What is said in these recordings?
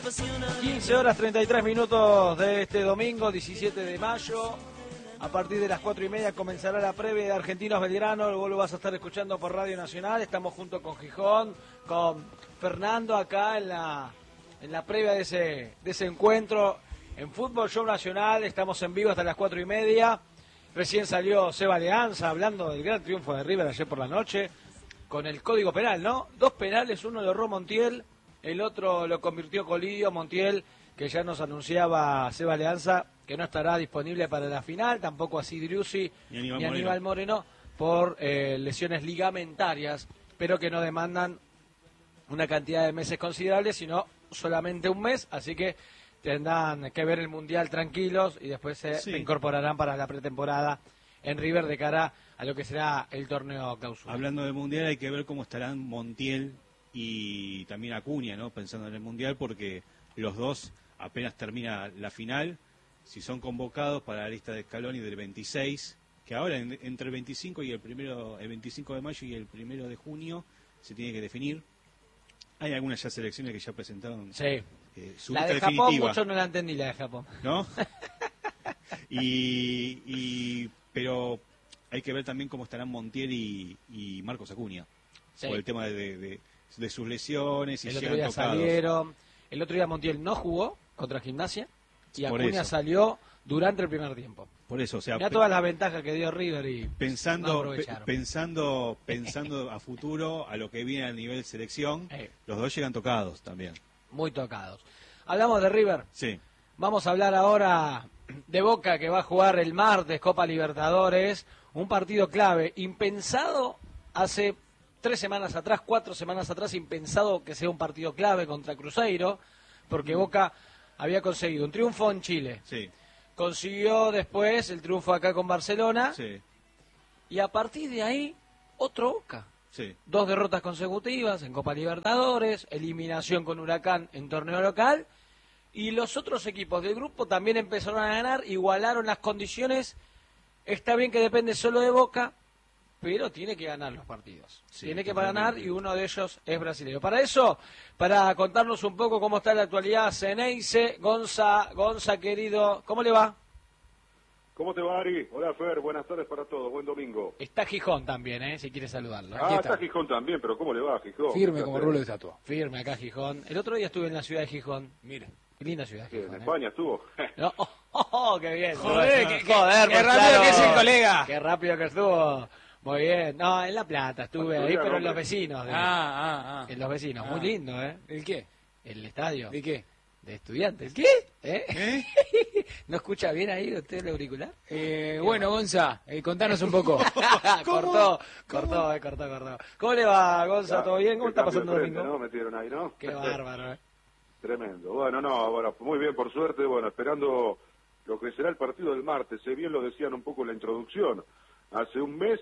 15 horas 33 minutos de este domingo, 17 de mayo. A partir de las 4:30 comenzará la previa de Argentinos Belgrano. Vos lo vas a estar escuchando por Radio Nacional. Estamos junto con Gijón, con Fernando acá en la previa de ese encuentro en Fútbol Show Nacional. Estamos en vivo hasta las 4:30. Recién salió Seba Alianza hablando del gran triunfo de River ayer por la noche con el código penal, ¿no? 2 penales, uno lo erró Montiel, el otro lo convirtió Colidio. Montiel, que ya nos anunciaba Seba Alianza que no estará disponible para la final, tampoco así Driussi ni Aníbal Moreno por lesiones ligamentarias, pero que no demandan una cantidad de meses considerables, sino solamente un mes, así que tendrán que ver el Mundial tranquilos y después se incorporarán para la pretemporada en River de cara a lo que será el torneo clausura. Hablando del Mundial, hay que ver cómo estarán Montiel y también Acuña, ¿no? Pensando en el Mundial, porque los dos apenas termina la final, si son convocados para la lista de Scaloni del 26, que ahora entre el 25 y el 25 de mayo y el 1 de junio se tiene que definir. Hay algunas ya selecciones que ya presentaron su la lista de Japón, definitiva. mucho no la entendí, la de Japón. ¿No? Pero hay que ver también cómo estarán Montiel y Marcos Acuña, por el tema de sus lesiones. El otro día salieron. El otro día Montiel no jugó contra Gimnasia y Acuña salió durante el primer tiempo. Por eso, o sea, mirá todas las ventajas que dio River y pensando a futuro, a lo que viene a nivel selección, los dos llegan tocados también. Muy tocados. Hablamos de River. Sí. Vamos a hablar ahora de Boca, que va a jugar el martes Copa Libertadores, un partido clave, impensado hace 3 semanas atrás, 4 semanas atrás, impensado que sea un partido clave contra Cruzeiro, porque Boca había conseguido un triunfo en Chile. Sí. Consiguió después el triunfo acá con Barcelona. Sí. Y a partir de ahí, otro Boca. Sí. 2 derrotas consecutivas en Copa Libertadores, eliminación con Huracán en torneo local. Y los otros equipos del grupo también empezaron a ganar, igualaron las condiciones. Está bien que depende solo de Boca, pero tiene que ganar los partidos. Sí, tiene que ganar y uno de ellos es brasileño. Para eso, para contarnos un poco cómo está la actualidad, Ceneice, Gonza, querido, ¿cómo le va? ¿Cómo te va, Ari? Hola, Fer, buenas tardes para todos, buen domingo. Está Gijón también, si quiere saludarlo. Está Gijón también, pero ¿cómo le va, Gijón? Firme como rulo de estatua. Firme acá, Gijón. El otro día estuve en la ciudad de Gijón. Mire, qué linda ciudad, Gijón. ¿En España estuvo? No, qué bien. Joder, qué pues, rápido que es el colega. Qué rápido que estuvo. Muy bien. No, en La Plata estuve ahí, pero en los vecinos. En los vecinos. Muy lindo, ¿El qué? El estadio. ¿De qué? De estudiantes. ¿Qué? ¿No escucha bien ahí usted el auricular? Bueno, Gonza, contanos un poco. Cortó. ¿Cómo le va, Gonza? ¿Todo bien? ¿Cómo está pasando el domingo? ¿No? Metieron ahí, ¿no? Qué bárbaro, Tremendo. Bueno, muy bien, por suerte. Bueno, esperando lo que será el partido del martes. Bien lo decían un poco en la introducción. Hace un mes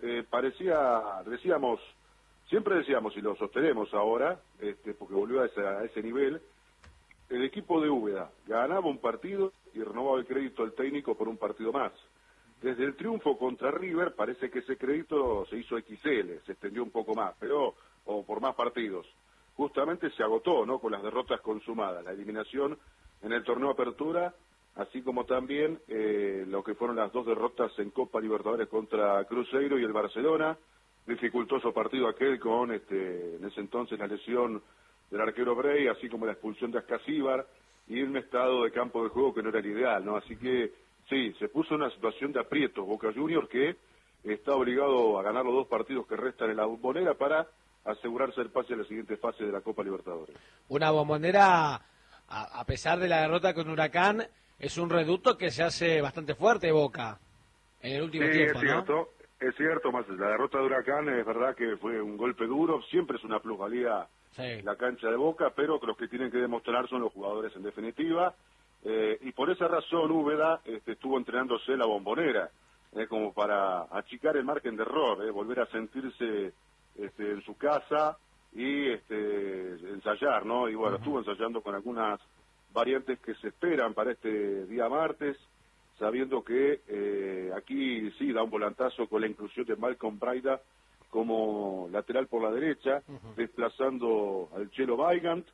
siempre decíamos, y lo sostenemos ahora, porque volvió a ese nivel, el equipo de Úbeda ganaba un partido y renovaba el crédito al técnico por un partido más. Desde el triunfo contra River parece que ese crédito se hizo XL, se extendió un poco más, o por más partidos. Justamente se agotó, ¿no?, con las derrotas consumadas, la eliminación en el torneo Apertura, así como también lo que fueron las 2 derrotas en Copa Libertadores contra Cruzeiro y el Barcelona, dificultoso partido aquel con en ese entonces la lesión del arquero Brey, así como la expulsión de Ascasíbar y un estado de campo de juego que no era el ideal, ¿no? Así que sí, se puso en una situación de aprieto Boca Juniors, que está obligado a ganar los 2 partidos que restan en la Bombonera para asegurarse el pase a la siguiente fase de la Copa Libertadores. Una Bombonera, a pesar de la derrota con Huracán, es un reducto que se hace bastante fuerte Boca en el último tiempo, ¿no? Es cierto, más la derrota de Huracán es verdad que fue un golpe duro, siempre es una plusvalía la cancha de Boca, pero los que tienen que demostrar son los jugadores en definitiva, y por esa razón Úbeda estuvo entrenándose la Bombonera, como para achicar el margen de error, volver a sentirse en su casa y ensayar, ¿no? Y bueno, estuvo ensayando con algunas variantes que se esperan para este día martes, sabiendo que aquí sí da un volantazo con la inclusión de Malcolm Braida como lateral por la derecha, desplazando al Chelo Weigand,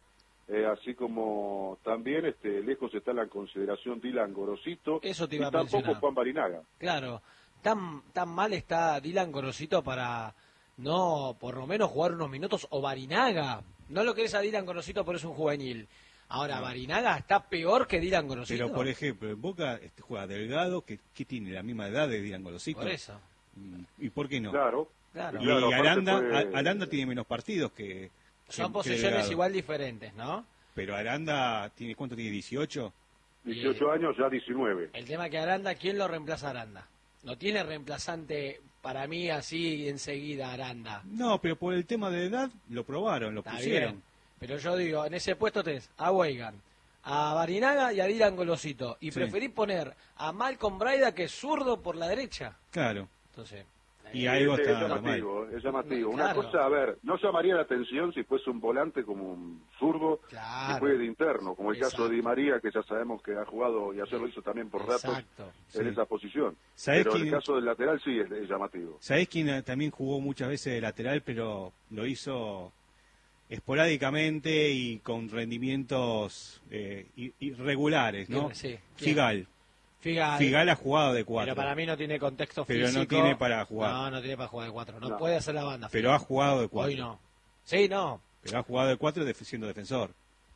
así como también lejos está la consideración Dylan Gorosito Eso te y iba a tampoco mencionar. Juan Barinaga. Claro, tan mal está Dylan Gorosito para no, por lo menos jugar unos minutos, o Barinaga. No lo querés a Dylan Gorosito, pero es un juvenil. Ahora, No. Barinaga está peor que Dylan Gorosito. Pero, por ejemplo, en Boca juega Delgado, que tiene la misma edad de Dylan Golosito. Por eso. ¿Y por qué no? Claro. Claro. Y Claro, aparte Aranda, fue- Aranda tiene menos partidos que Son que posiciones Delgado. igual diferentes, ¿no? Pero Aranda, tiene ¿cuánto tiene? ¿18? 18 años, ya 19. El tema que Aranda, ¿quién lo reemplaza a Aranda? No tiene reemplazante para mí así enseguida Aranda. No, pero por el tema de edad lo probaron, lo Está pusieron. bien. Pero yo digo, en ese puesto tenés a Weigan, a Barinaga y a Dylan Golosito. Y Sí. preferís poner a Malcolm Braida, que es zurdo, por la derecha. Claro. Entonces, Y algo es está mal. llamativo, es llamativo. Una Claro. cosa, a ver, no llamaría la atención si fuese un volante como un zurdo Claro. que juegue de interno, como el caso Exacto. de Di María, que ya sabemos que ha jugado y ayer lo hizo también por ratos exacto. en Sí. esa posición. ¿Sabés Pero quién- el caso del lateral sí es llamativo. ¿Sabés quién también jugó muchas veces de lateral, pero lo hizo esporádicamente y con rendimientos irregulares, ¿no? Sí. Figal. Figal. Figal ha jugado de 4. Pero para mí no tiene contexto Pero no físico. tiene para jugar. No, no tiene para jugar de 4. No, No. puede hacer la banda. Pero ha jugado de 4. Hoy no. Sí, no. Pero ha jugado de 4 siendo defensor.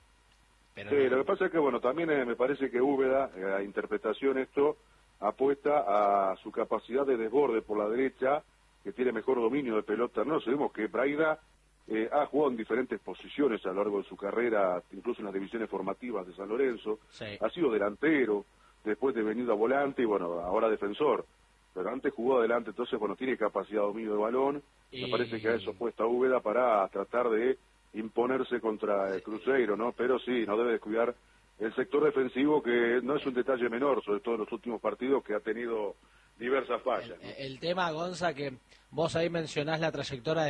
Pero Sí, no. lo que pasa es que, bueno, también me parece que Úbeda, a interpretación esto, apuesta a su capacidad de desborde por la derecha, que tiene mejor dominio de pelota. No sabemos que Braida ha jugado en diferentes posiciones a lo largo de su carrera, incluso en las divisiones formativas de San Lorenzo. Sí. Ha sido delantero, después de venido a volante y, bueno, ahora defensor. Pero antes jugó adelante, entonces, bueno, tiene capacidad de dominio de balón. Y- Me parece que a eso apuesta Úbeda para tratar de imponerse contra el Cruzeiro, ¿no? Pero sí, no debe descuidar el sector defensivo, que no es un detalle menor, sobre todo en los últimos partidos, que ha tenido diversas fallas, ¿no? El tema, Gonza, que vos ahí mencionás la trayectoria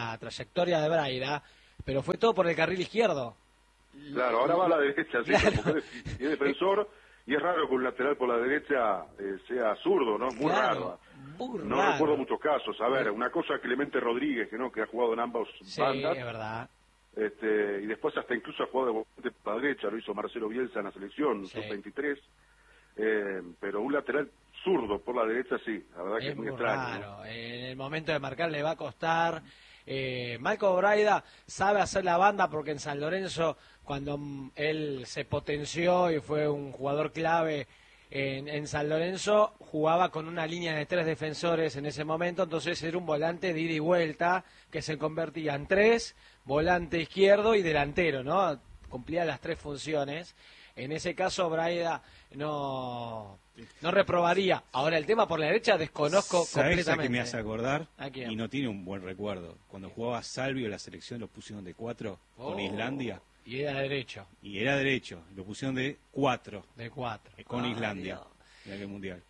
de Braida, pero fue todo por el carril izquierdo. Claro, ahora va a la derecha, sí, Claro. porque es defensor, y es raro que un lateral por la derecha sea zurdo, ¿no? Muy Claro, raro. muy No raro. recuerdo muchos casos. A ver, una cosa Clemente Rodríguez, que ha jugado en ambas Sí, bandas, es verdad. y después hasta incluso ha jugado de volante por la derecha, lo hizo Marcelo Bielsa en la selección, Sí. sub-23, pero un lateral zurdo por la derecha sí, la verdad que Es es muy muy extraño, ¿no? raro. En el momento de marcar le va a costar. Malcolm Braida sabe hacer la banda porque en San Lorenzo, cuando él se potenció y fue un jugador clave en San Lorenzo, jugaba con una línea de 3 defensores en ese momento, entonces era un volante de ida y vuelta que se convertía en 3, volante izquierdo y delantero, ¿no? Cumplía las 3 funciones. En ese caso, Braida no reprobaría. Ahora, el tema por la derecha desconozco ¿Sabés a completamente. qué me hace acordar? ¿A quién? Y no tiene un buen recuerdo. Cuando jugaba Salvio, la selección lo pusieron de 4 con Oh, Islandia. Y era derecho, Y era derecho. Lo pusieron de 4 de 4. con Islandia en aquel mundial.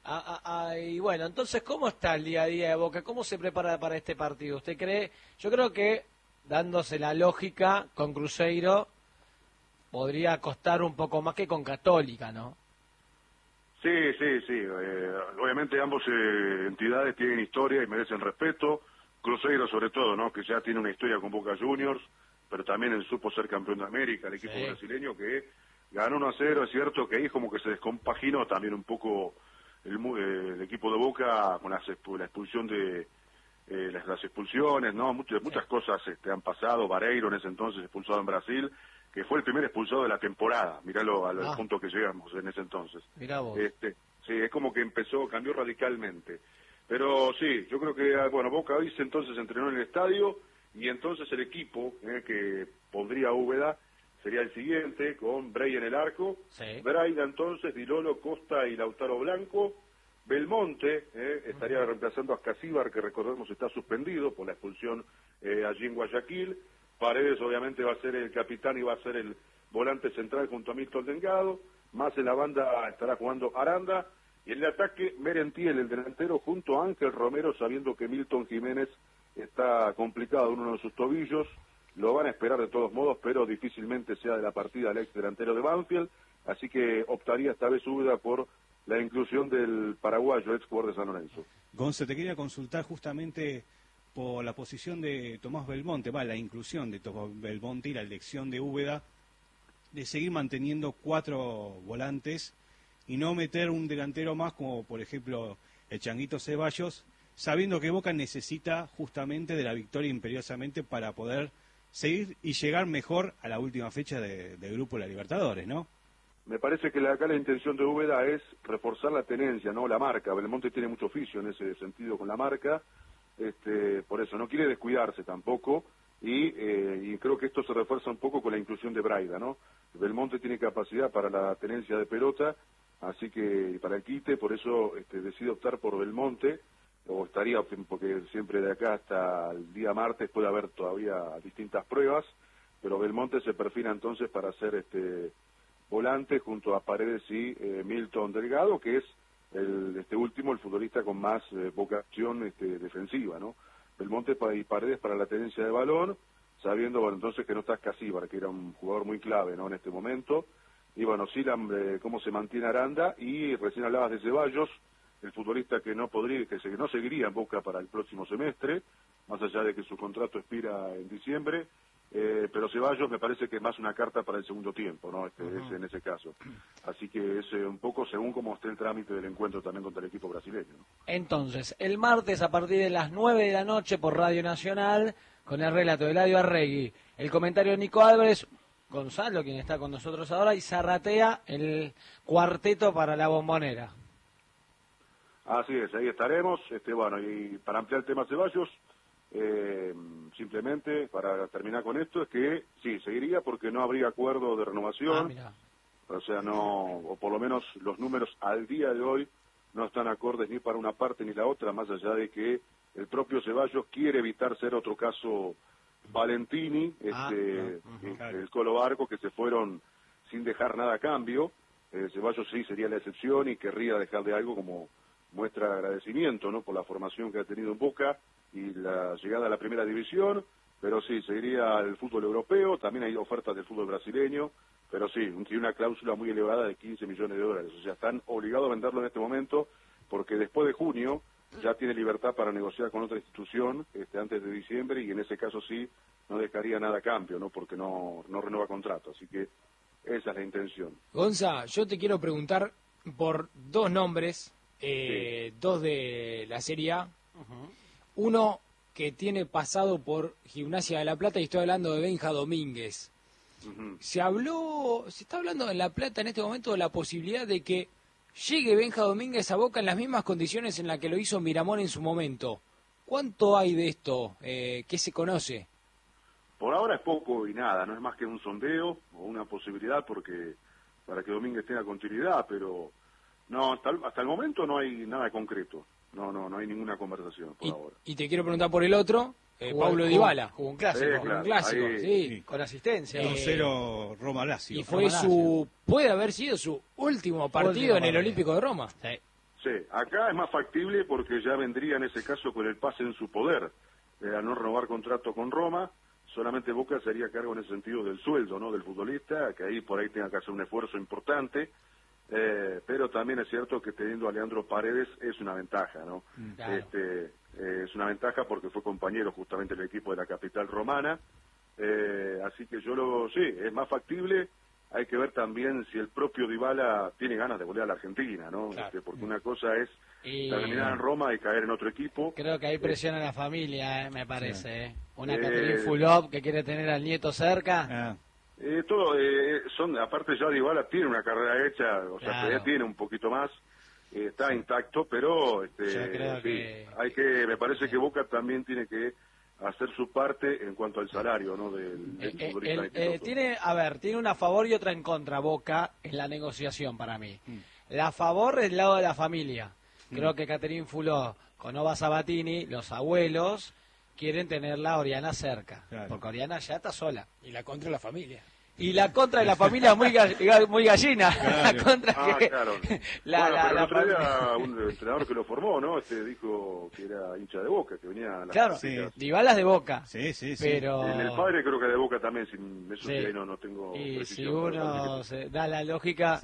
Y bueno, entonces, ¿cómo está el día a día de Boca? ¿Cómo se prepara para este partido? ¿Usted cree? Yo creo que, dándose la lógica, con Cruzeiro podría costar un poco más que con Católica, ¿no? Sí. Obviamente ambas entidades tienen historia y merecen respeto. Cruzeiro sobre todo, ¿no? Que ya tiene una historia con Boca Juniors, pero también él supo ser campeón de América, el equipo Sí. brasileño que ganó 1-0. Es cierto que ahí como que se descompaginó también un poco el equipo de Boca con la expulsión de las expulsiones, ¿no? Muchas cosas han pasado. Vareiro en ese entonces expulsado en Brasil, que fue el primer expulsado de la temporada. Míralo al punto que llegamos en ese entonces. Mirá vos. Sí, es como que cambió radicalmente. Pero sí, yo creo que, bueno, Boca hoy entonces entrenó en el estadio, y entonces el equipo que pondría Úbeda sería el siguiente, con Brey en el arco, Sí. Braida entonces, Dilolo, Costa y Lautaro Blanco. Belmonte estaría reemplazando a Casíbar, que recordemos está suspendido por la expulsión allí en Guayaquil. Paredes obviamente va a ser el capitán y va a ser el volante central junto a Milton Delgado. Más en la banda estará jugando Aranda, y en el ataque Merentiel, el delantero, junto a Ángel Romero, sabiendo que Milton Jiménez está complicado en uno de sus tobillos. Lo van a esperar de todos modos, pero difícilmente sea de la partida el ex delantero de Banfield, así que optaría esta vez Úbeda por la inclusión del paraguayo, ex jugador de San Lorenzo. Gonza, te quería consultar justamente por la posición de Tomás Belmonte, la inclusión de Tomás Belmonte y la elección de Úbeda de seguir manteniendo 4 volantes y no meter un delantero más, como por ejemplo el Changuito Ceballos, sabiendo que Boca necesita justamente de la victoria imperiosamente para poder seguir y llegar mejor a la última fecha del Grupo de la Libertadores, ¿no? Me parece que acá la intención de Úbeda es reforzar la tenencia, no la marca. Belmonte tiene mucho oficio en ese sentido con la marca, por eso no quiere descuidarse tampoco, y creo que esto se refuerza un poco con la inclusión de Braida, ¿no? Belmonte tiene capacidad para la tenencia de pelota, así que para el quite, por eso decide optar por Belmonte, o estaría, porque siempre de acá hasta el día martes puede haber todavía distintas pruebas, pero Belmonte se perfila entonces para hacer volante junto a Paredes y Milton Delgado, que es el futbolista con más vocación defensiva, ¿no? Belmonte y Paredes para la tenencia de balón, sabiendo, bueno, entonces que no está Casíbar, que era un jugador muy clave, ¿no?, en este momento, y bueno, sí, cómo se mantiene Aranda, y recién hablabas de Ceballos, el futbolista que no seguiría en Boca para el próximo semestre, más allá de que su contrato expira en diciembre, pero Ceballos me parece que es más una carta para el segundo tiempo, ¿no? Es en ese caso. Así que es un poco según cómo esté el trámite del encuentro también contra el equipo brasileño, ¿no? Entonces, el martes a partir de las 9 de la noche por Radio Nacional, con el relato de Eladio Arregui, el comentario de Nico Álvarez, Gonzalo, quien está con nosotros ahora, y Zarratea, el cuarteto para la Bombonera. Así es, ahí estaremos. Bueno, y para ampliar el tema Ceballos, simplemente para terminar con esto, es que sí, seguiría porque no habría acuerdo de renovación, o sea, no, o por lo menos los números al día de hoy no están acordes ni para una parte ni la otra, más allá de que el propio Ceballos quiere evitar ser otro caso Valentini, el Colo Barco, que se fueron sin dejar nada a cambio. Ceballos sí sería la excepción y querría dejarle algo como muestra de agradecimiento, ¿no?, por la formación que ha tenido en Boca y la llegada a la primera división, pero sí, seguiría el fútbol europeo, también hay ofertas del fútbol brasileño, pero sí, tiene una cláusula muy elevada de 15 millones de dólares, o sea, están obligados a venderlo en este momento, porque después de junio ya tiene libertad para negociar con otra institución antes de diciembre, y en ese caso sí, no dejaría nada a cambio, ¿no?, porque no renueva contrato, así que esa es la intención. Gonza, yo te quiero preguntar por 2 nombres, sí. 2 de la Serie A, uno que tiene pasado por Gimnasia de La Plata, y estoy hablando de Benja Domínguez. Se está hablando en La Plata en este momento de la posibilidad de que llegue Benja Domínguez a Boca en las mismas condiciones en las que lo hizo Miramón en su momento. ¿Cuánto hay de esto? ¿Qué se conoce? Por ahora es poco y nada, no es más que un sondeo o una posibilidad porque para que Domínguez tenga continuidad, pero no, hasta el momento no hay nada concreto. No hay ninguna conversación por ahora. Y te quiero preguntar por el otro, Paulo Dybala. Jugó un clásico. Claro, un clásico, ahí, sí. Con asistencia. 2-0 Roma Lazio. Y fue puede haber sido su último partido en el Olímpico de Roma. Sí, acá es más factible porque ya vendría en ese caso con el pase en su poder, al no renovar contrato con Roma. Solamente Boca se haría cargo en ese sentido del sueldo, ¿no?, del futbolista, que ahí por ahí tenga que hacer un esfuerzo importante, pero también es cierto que teniendo a Leandro Paredes es una ventaja, ¿no? Claro. Es una ventaja porque fue compañero justamente del equipo de la capital romana, así que sí, es más factible. Hay que ver también si el propio Dybala tiene ganas de volver a la Argentina, ¿no? Claro. Porque una cosa es terminar en Roma y caer en otro equipo. Creo que ahí presiona a la familia, me parece. Una Catherine Fulop que quiere tener al nieto cerca. Aparte ya Dybala tiene una carrera hecha, o sea, todavía tiene un poquito más, está intacto, pero Yo creo que me parece que Boca también tiene que hacer su parte en cuanto al salario, ¿no?, del futbolista. Tiene una a favor y otra en contra Boca en la negociación para mí. La a favor es el lado de la familia. Creo que Catherine Fulop con Nova Sabatini, los abuelos, quieren tenerla a Oriana cerca, porque Oriana ya está sola. Y la contra de la familia. Y la contra de la familia es muy gallina. Claro. La contra claro. Pero el otro día un entrenador que lo formó, ¿no? Dijo que era hincha de Boca, que venía a las prácticas. Dybala es de Boca. Sí. Pero el padre creo que de Boca también, sin eso que no tengo y precisión. si uno se da la lógica,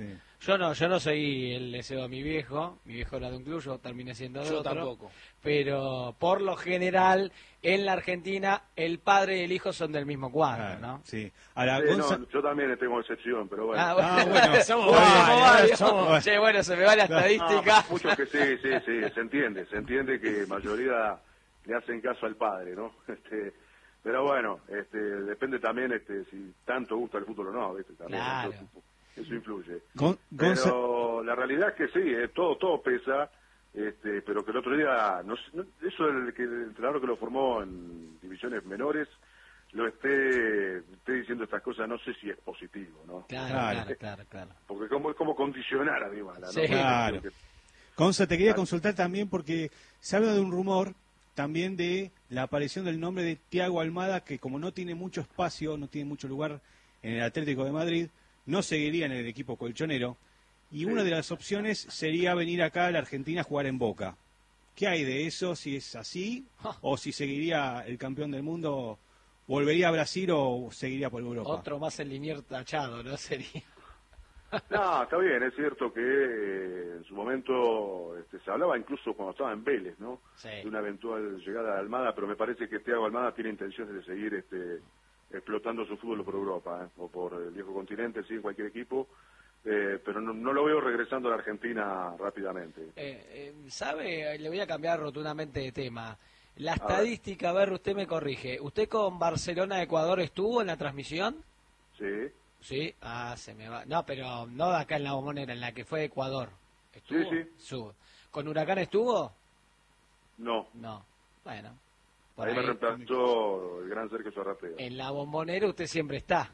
Yo no seguí el deseo de mi viejo era de un club, yo terminé siendo de Yo otro. tampoco. Pero por lo general, en la Argentina, el padre y el hijo son del mismo cuadro, Claro, ¿no? sí. Ahora, Sí, Gonza- no, yo también tengo excepción, pero bueno. bueno. somos Está bien, varios. Che, bueno, se me va la No, estadística. muchos que sí, se entiende que mayoría le hacen caso al padre, ¿no? Pero bueno, depende también si tanto gusta el fútbol o no, ¿viste? También Claro. eso influye. Gonza- Pero la realidad es que sí, todo pesa, pero que el otro día, eso el entrenador que lo formó en divisiones menores lo esté diciendo estas cosas, no sé si es positivo, ¿no? Claro. Porque es como condicionar a Dybala, ¿no? Sí. Claro. Gonza, te quería consultar también porque se habla de un rumor también de la aparición del nombre de Thiago Almada, que como no tiene mucho espacio, no tiene mucho lugar en el Atlético de Madrid, no seguiría en el equipo colchonero, y una de las opciones sería venir acá a la Argentina a jugar en Boca. ¿Qué hay de eso, si es así, o si seguiría el campeón del mundo, volvería a Brasil o seguiría por Europa? Otro más en Linier tachado, ¿no? Sería. No, está bien, es cierto que en su momento se hablaba incluso cuando estaba en Vélez, ¿no? Sí. De una eventual llegada de Almada, pero me parece que Thiago Almada tiene intenciones de seguir explotando su fútbol por Europa, o por el viejo continente, sí, en cualquier equipo, pero no lo veo regresando a la Argentina rápidamente. ¿Sabe? Le voy a cambiar rotundamente de tema. La estadística, a ver, usted me corrige. ¿Usted con Barcelona-Ecuador estuvo en la transmisión? Sí, Sí, se me va. No, pero no acá en la Bombonera, en la que fue Ecuador. ¿Estuvo? Sí. Estuvo. ¿Con Huracán estuvo? no. No. Bueno. Por Ahí me ahí, reemplazó el gran Sergio Zarratea. en la Bombonera usted siempre está.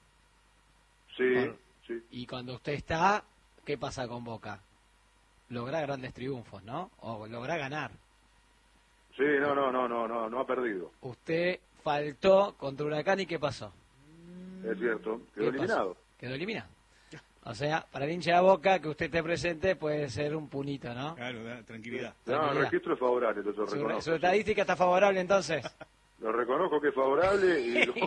Sí, por- sí. Y cuando usted está, ¿qué pasa con Boca? Logra grandes triunfos, ¿no? O logra ganar. Sí, no ha perdido. Usted faltó contra Huracán y ¿qué pasó? Es cierto, ¿Qué quedó pasó? eliminado. Quedó eliminado. O sea, para el hincha de Boca, que usted esté presente puede ser un punito, ¿no? Claro, tranquilidad. No, el Tranquilidad. registro es favorable, lo Su reconozco. estadística está favorable entonces. Lo reconozco que es favorable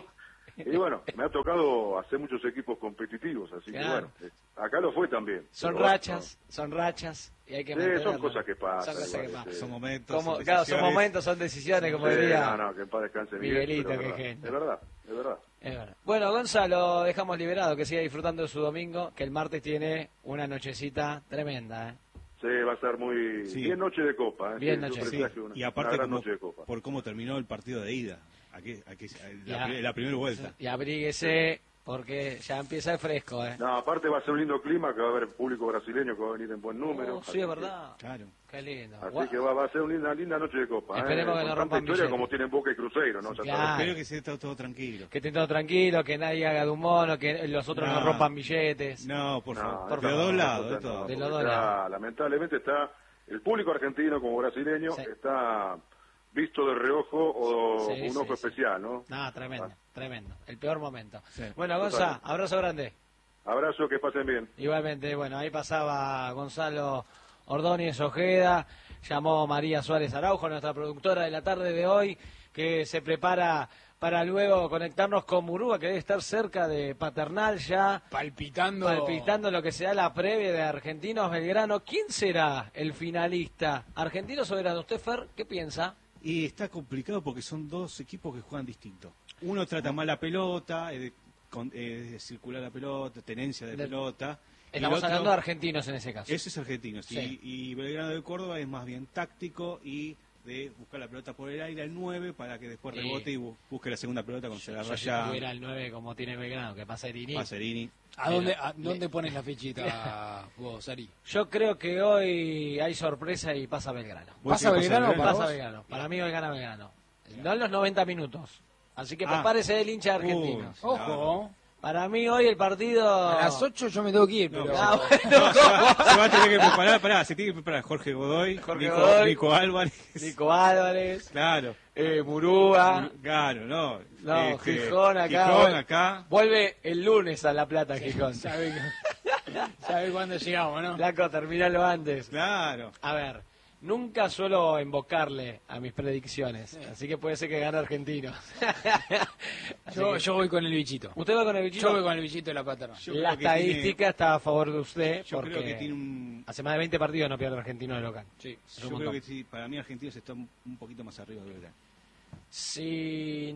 y bueno, me ha tocado hacer muchos equipos competitivos, así Claro. que bueno, acá lo fue también. Son Pero bueno, rachas y hay que Sí, mantenerlas. son cosas que pasan. Son cosas que igual, pasan. Son momentos, Como, son claro, son decisiones. momentos, son decisiones, como Sí, diría. no, que en paz descanse Miguelito, pero qué es verdad. genio. Es verdad, es verdad. Es verdad. Bueno, Gonzalo, dejamos liberado, que siga disfrutando de su domingo, que el martes tiene una nochecita tremenda, ¿eh? Sí, va a ser muy Sí. bien noche de copa. Bien Sí, noche. yo Sí, presagio una y aparte gran como- noche de copa. por cómo terminó el partido de ida, Ya. la primera vuelta. Y abríguese, porque ya empieza el fresco, ¿eh? No, aparte va a ser un lindo clima, que va a haber público brasileño que va a venir en buen número. Oh, así sí, es que- verdad. Claro. Qué lindo. Así que va a ser una linda noche de copa. Esperemos que no Con rompan tanta historia billetes. como tienen Boca y Cruzeiro, ¿no? Ya Claro. sabes. Espero que sea todo tranquilo. Que esté todo tranquilo, que nadie haga de un mono, que los otros no, No. rompan billetes. No, por No, favor. por De los favor. dos lados, de no, todo. De porque los dos está- lados. lamentablemente está el público argentino como brasileño Sí. está visto de reojo o Sí, un ojo sí. especial, ¿no? No, tremendo, tremendo. El peor momento. Sí. Bueno, Gonza, abrazo grande. Abrazo, que pasen bien. Igualmente, bueno, ahí pasaba Gonzalo Ordóñez Ojeda, llamó María Suárez Araujo, nuestra productora de la tarde de hoy, que se prepara para luego conectarnos con Murúa, que debe estar cerca de Paternal ya, palpitando lo que será la previa de Argentinos Belgrano. ¿Quién será el finalista? ¿Argentinos o Belgrano? ¿Usted, Fer, qué piensa? Y está complicado porque son dos equipos que juegan distinto. Uno trata mal la pelota, circular la pelota, tenencia de pelota. y el Estamos otro- hablando de argentinos en ese caso. Ese es argentino, sí. Sí. Y Belgrano de Córdoba es más bien táctico y de buscar la pelota por el aire al 9 para que después Sí. rebote y busque la segunda pelota cuando se la Yo si raya tuviera el 9 como tiene Belgrano, que pasa Irini. Pacerini. ¿A dónde pones la fichita vos, Ari? Yo creo que hoy hay sorpresa y pasa Belgrano. ¿Vos ¿Pasa decís que Belgrano para Pasa vos? Belgrano. Para mí hoy gana Belgrano. No en los 90 minutos. Así que Ah. prepárese del hincha de argentinos. Ojo, Para mí hoy el partido... a las 8 yo me tengo que ir, No, pero... Ah, bueno, Se va a tener que preparar, se tiene que preparar Jorge Godoy, Jorge Godoy. Nico Álvarez. Nico Álvarez, Claro, Murúa, claro, no. no, Gijón acá. Gijón acá. Vuelve el lunes a La Plata, Gijón. ¿Sabe cuándo llegamos, no? Flaco, terminalo antes. Claro. A ver, nunca suelo invocarle a mis predicciones, así que puede ser que gane Argentinos. Yo voy con el bichito. ¿Usted va con el bichito? Yo voy con el bichito de la paterna. La estadística está a favor de usted Yo porque creo que tiene un... hace más de 20 partidos no pierde Argentino de local. Sí. Yo creo que sí, para mí Argentinos está un poquito más arriba de Belgrano. Si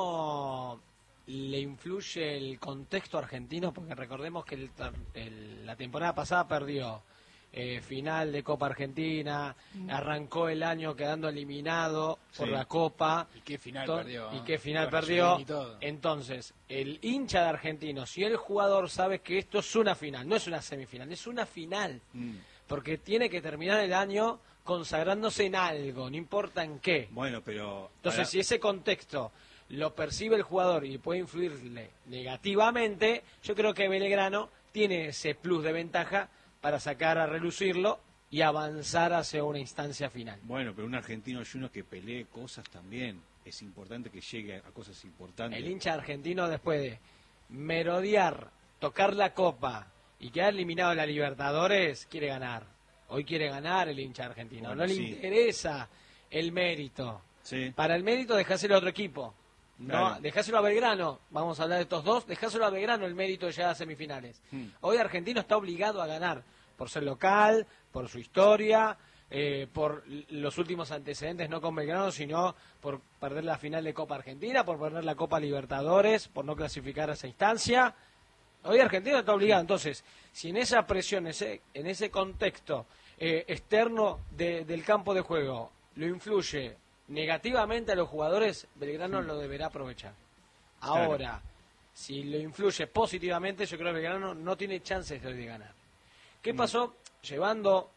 no le influye el contexto argentino, porque recordemos que la temporada pasada perdió final de Copa Argentina, arrancó el año quedando eliminado por la Copa. ¿Y qué final perdió? ¿Y qué final Bueno, perdió? y todo. Entonces, el hincha de Argentino, si el jugador sabe que esto es una final, no es una semifinal, es una final, porque tiene que terminar el año consagrándose en algo, no importa en qué. Bueno, pero... Entonces, si ese contexto lo percibe el jugador y puede influirle negativamente, yo creo que Belgrano tiene ese plus de ventaja para sacar a relucirlo y avanzar hacia una instancia final. Bueno, pero un argentino junior que pelee cosas también. Es importante que llegue a cosas importantes. El hincha argentino, después de merodear, tocar la copa y quedar eliminado de la Libertadores, quiere ganar. Hoy quiere ganar el hincha argentino. Bueno, no le sí. interesa el mérito. Sí. Para el mérito, dejáselo a otro equipo. Claro. No, dejáselo a Belgrano. Vamos a hablar de estos dos. Dejáselo a Belgrano el mérito de llegar a semifinales. Hoy Argentino está obligado a ganar por ser local, por su historia, por los últimos antecedentes, no con Belgrano, sino por perder la final de Copa Argentina, por perder la Copa Libertadores, por no clasificar a esa instancia. Hoy Argentino está obligado. Entonces, si en esa presión, en ese contexto externo del campo de juego, lo influye negativamente a los jugadores, Belgrano lo deberá aprovechar. Ahora, Claro. si lo influye positivamente, yo creo que Belgrano no tiene chances de ganar. ¿Qué pasó llevando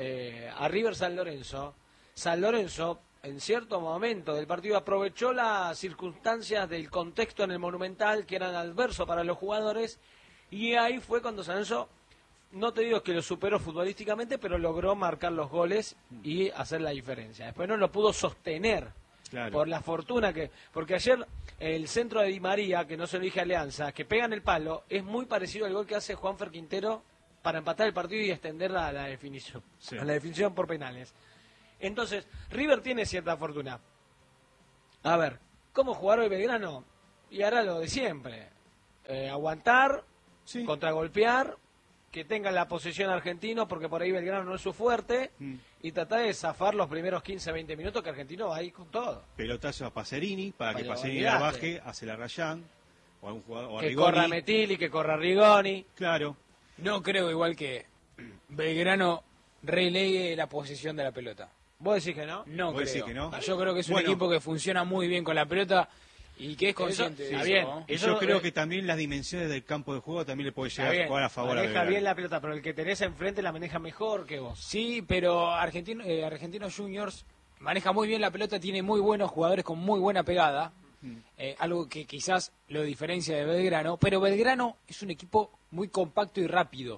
a River San Lorenzo? San Lorenzo, en cierto momento del partido, aprovechó las circunstancias del contexto en el Monumental, que eran adversos para los jugadores, y ahí fue cuando San Lorenzo, no te digo que lo superó futbolísticamente, pero logró marcar los goles y hacer la diferencia. Después no lo pudo sostener. Claro. Por la fortuna porque ayer el centro de Di María, que no se lo dije a Alianza, que pega en el palo, es muy parecido al gol que hace Juanfer Quintero para empatar el partido y extender la definición, Sí. a la definición por penales. Entonces, River tiene cierta fortuna. A ver, ¿cómo jugar hoy Belgrano? Y hará lo de siempre. Aguantar, Sí. contragolpear, que tenga la posesión argentino, porque por ahí Belgrano no es su fuerte, y tratar de zafar los primeros 15-20 minutos, que Argentino va ahí con todo. Pelotazo a Pacerini, para que Pero Pacerini la olvidate. baje, hace la Rayán, o a un jugador, o a Que Rigoni. corra Metilli, que corra Rigoni. Claro. No creo igual que Belgrano relegue la posesión de la pelota. ¿Vos decís que no? No ¿Vos creo. decís que no? Yo creo que es un Bueno. equipo que funciona muy bien con la pelota y que es consciente Eso- de está eso, bien. ¿no? Y Eso, yo creo que también las dimensiones del campo de juego también le puede Está llegar bien, a jugar a favor a maneja Belgrano. bien la pelota, pero el que tenés enfrente la maneja mejor que vos. Sí, pero Argentinos Juniors maneja muy bien la pelota, tiene muy buenos jugadores con muy buena pegada, algo que quizás lo diferencia de Belgrano, pero Belgrano es un equipo muy compacto y rápido.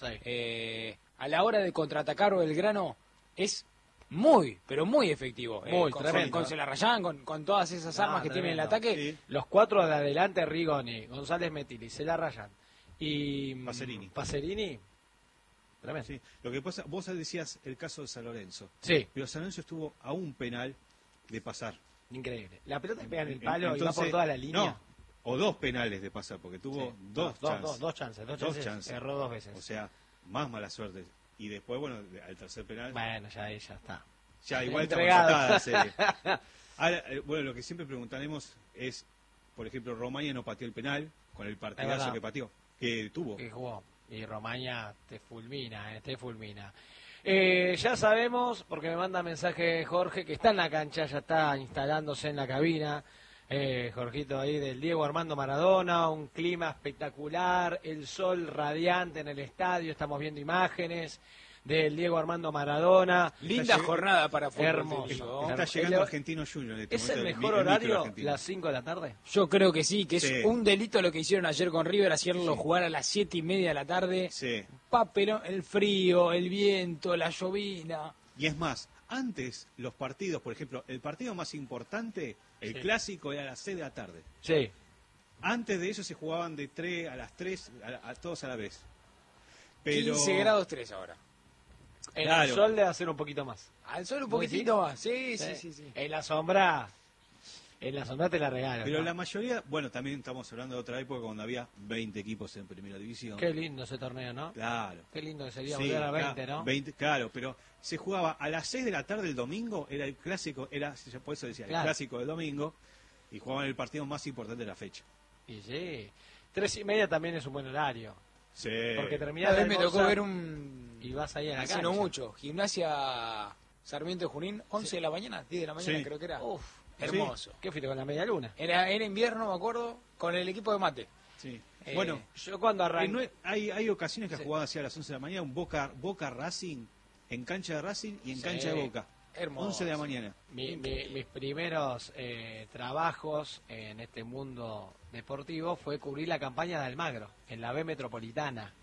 A la hora de contraatacar Belgrano es muy, pero muy efectivo. Muy, con tremendo. con Celarrayán, con todas esas armas que tiene en el tremendo. ataque. Sí. Los cuatro de adelante, Rigoni, González Metilli, Celarrayán y Pacerini. Pacerini. Tremendo. Sí. Lo que pasa, vos decías el caso de San Lorenzo, Sí, pero San Lorenzo estuvo a un penal de pasar. increíble. La pelota que pega en el palo y va Entonces, por toda la línea. No, o dos penales de pasar, porque tuvo Sí. dos chances. Dos chances. Erró dos veces. O sea, más mala suerte. Y después, bueno, al tercer penal, Bueno, ya ahí ya está. ya igual entregado. estaba empatada la serie. Ahora, bueno, lo que siempre preguntaremos es, por ejemplo, Romaña no pateó el penal con el Es partidazo verdad. que pateó, que tuvo. Que jugó. Y Romaña te fulmina, te fulmina. Ya sabemos, porque me manda mensaje Jorge, que está en la cancha, ya está instalándose en la cabina. Jorgito ahí del Diego Armando Maradona, un clima espectacular, el sol radiante en el estadio, estamos viendo imágenes del Diego Armando Maradona. Linda llegando- jornada para fútbol. Hermoso. te digo. Está llegando Argentino Junior en este ¿Es el momento, mejor micro horario argentino. las 5 de la tarde? Yo creo que sí, que es Sí. un delito lo que hicieron ayer con River, hacerlo jugar a las 7:30 de la tarde. Sí. Papelón, el frío, el viento, la llovina. Y es más, antes los partidos, por ejemplo, el partido más importante, el Sí. clásico, era a las 6 de la tarde. Sí. Antes de eso se jugaban de 3 a las 3, a todos a la vez. Pero 15 grados 3 ahora. En Claro. el sol debe hacer un poquito más. Al sol un ¿Vos poquitito decís? más. Sí, sí, sí. sí. En la sombra. En la zona te la regalo. Pero ¿no? la mayoría, bueno, también estamos hablando de otra época cuando había 20 equipos en primera división. Qué lindo ese torneo, ¿no? Claro. Qué lindo que sería Sí, volver a 20, ¿no? 20, claro, pero se jugaba a las 6 de la tarde el domingo, era el clásico, por eso decía, Claro. el clásico del domingo, y jugaban el partido más importante de la fecha. Y sí. 3:30 también es un buen horario. Sí. Porque A terminás de mí me tocó almorzar ver un... y vas ahí a la Hace cancha. no mucho. Gimnasia Sarmiento de Junín, 11 de la mañana, 10 de la mañana Sí. creo que era. Uf, Hermoso. ¿Qué fuiste con la media luna? Era invierno, me acuerdo, con el equipo de mate. Sí. Eh, Bueno, Yo cuando arranqué... no es- hay ocasiones que Sí. ha jugado hacia las 11 de la mañana, un Boca Racing, en cancha de Racing y en Sí. cancha de Boca. Hermoso. 11 de la mañana. Mis primeros trabajos en este mundo deportivo fue cubrir la campaña de Almagro, en la B Metropolitana.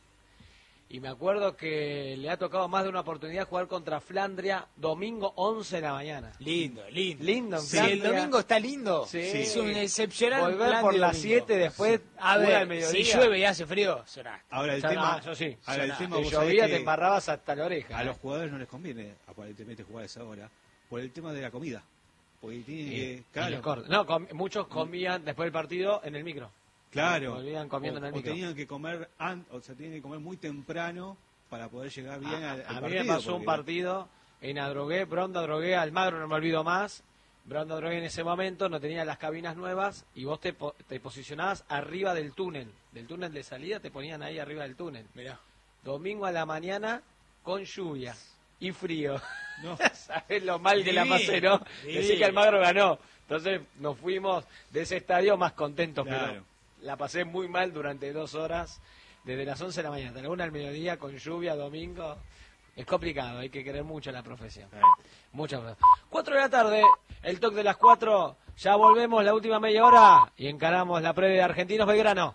Y me acuerdo que le ha tocado más de una oportunidad jugar contra Flandria, domingo 11 de la mañana. Lindo, lindo. Lindo en Si el Flandria. domingo está lindo, Sí. es un excepcional Volver plan por de las domingo. 7 después, A una ver, al mediodía. si llueve y hace frío, será. Ahora el Ya tema, no, eso sí. ahora el Te tema vos sabés llovía, que te embarrabas hasta la oreja. a los jugadores no les conviene aparentemente jugar a esa hora por el tema de la comida. Porque tienen que, Y les corta. No, muchos comían después del partido en el micro. claro, Volvían comiendo en el o micro. tenían que comer o sea, tenían que comer muy temprano para poder llegar bien al A partido. mí me pasó un porque- partido en Adrogué, Bronda Adrogué, Almagro, no me olvido más. Bronda Adrogué en ese momento no tenía las cabinas nuevas y vos te posicionabas arriba del túnel de salida, te ponían ahí arriba del túnel. Mirá. Domingo a la mañana con lluvia y frío. No. ¿Sabés lo mal que la Sí, pasé, no? sí. Decir que Almagro ganó. Entonces nos fuimos de ese estadio más contentos, Claro. pero la pasé muy mal durante 2 horas, desde las 11 de la mañana hasta la 1 al mediodía, con lluvia, domingo. Es complicado, hay que querer mucho la profesión. Muchas gracias. 4 de la tarde, el toque de las 4. Ya volvemos la última media hora y encaramos la previa de Argentinos Belgrano.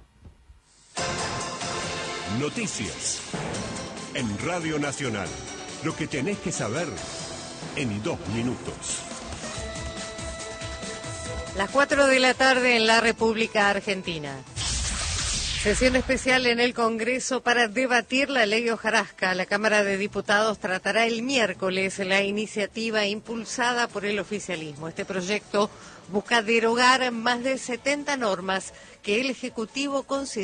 Noticias en Radio Nacional. Lo que tenés que saber en 2 minutos. Las 4 de la tarde en la República Argentina. Sesión especial en el Congreso para debatir la ley hojarasca. La Cámara de Diputados tratará el miércoles la iniciativa impulsada por el oficialismo. Este proyecto busca derogar más de 70 normas que el Ejecutivo considera